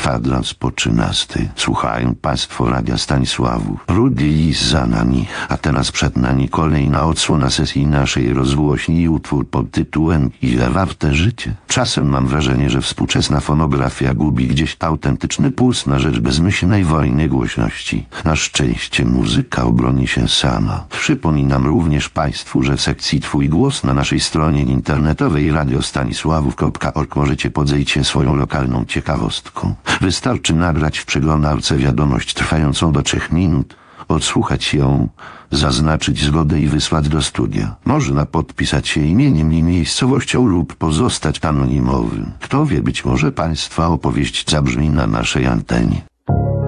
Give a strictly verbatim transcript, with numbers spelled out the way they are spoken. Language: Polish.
kwadrans po trzynasty. Słuchają Państwo Radia Stanisławów. Rudy Lis za nami, a teraz przed nami kolejna odsłona sesji naszej rozgłośni i utwór pod tytułem Ile warte życie? Czasem mam wrażenie, że współczesna fonografia gubi gdzieś autentyczny puls na rzecz bezmyślnej wojny głośności. Na szczęście muzyka obroni się sama. Przypominam również Państwu, że w sekcji Twój głos na naszej stronie internetowej radio stanisławów kropka org możecie podzielić się swoją lokalną ciekawostką. Wystarczy nagrać w przeglądarce wiadomość trwającą do trzech minut, odsłuchać ją, zaznaczyć zgodę i wysłać do studia. Można podpisać się imieniem i miejscowością lub pozostać anonimowym. Kto wie, być może Państwa opowieść zabrzmi na naszej antenie.